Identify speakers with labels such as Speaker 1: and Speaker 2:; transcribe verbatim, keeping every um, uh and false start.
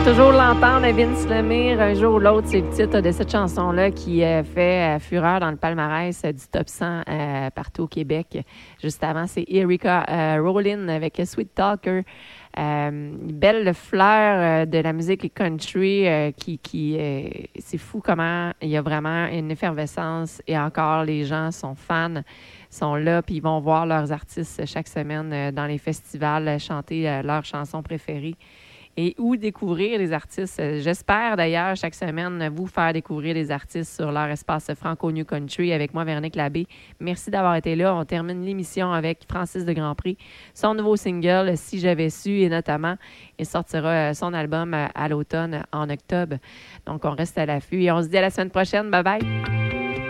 Speaker 1: Toujours l'entendre, Vince Lemire, un jour ou l'autre, c'est le titre de cette chanson-là qui euh, fait euh, fureur dans le palmarès euh, du top cent euh, partout au Québec. Juste avant, c'est Erika euh, Rowland avec Sweet Talker. Euh, une belle fleur euh, de la musique country euh, qui, qui euh, c'est fou comment il y a vraiment une effervescence et encore les gens sont fans, sont là puis ils vont voir leurs artistes chaque semaine euh, dans les festivals euh, chanter euh, leurs chansons préférées. Et où découvrir les artistes. J'espère d'ailleurs chaque semaine vous faire découvrir les artistes sur leur espace Franco New Country avec moi, Véronique Labbé. Merci d'avoir été là. On termine l'émission avec Francis de Grandpré. Son nouveau single, Si j'avais su, et notamment, il sortira son album à l'automne en octobre. Donc, on reste à l'affût et on se dit à la semaine prochaine. Bye bye!